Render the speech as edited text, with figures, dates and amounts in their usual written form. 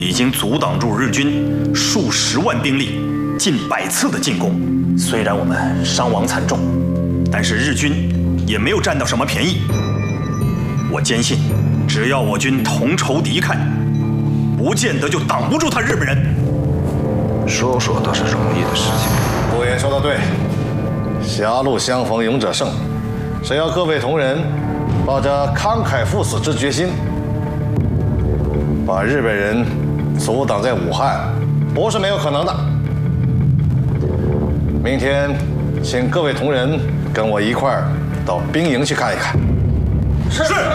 已经阻挡住日军数十万兵力、近100次的进攻。虽然我们伤亡惨重，但是日军也没有占到什么便宜。我坚信，只要我军同仇敌忾，不见得就挡不住他日本人。 说说倒是容易的事情。 顾言说得对，狭路相逢勇者胜。只要各位同仁抱着慷慨赴死之决心，把日本人阻挡在武汉，不是没有可能的。明天，请各位同仁跟我一块儿到兵营去看一看。 是。